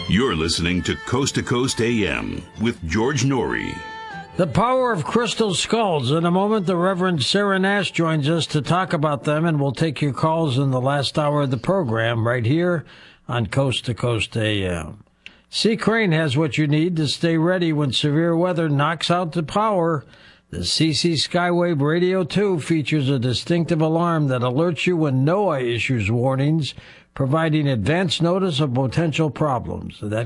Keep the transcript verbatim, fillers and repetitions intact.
You're listening to Coast to Coast A M with George Norrie. The power of crystal skulls. In a moment, the Reverend Sarah Nash joins us to talk about them, and we'll take your calls in the last hour of the program right here on Coast to Coast A M. Sea Crane has what you need to stay ready when severe weather knocks out the power. The C C Skywave Radio two features a distinctive alarm that alerts you when NOAA issues warnings, providing advance notice of potential problems. That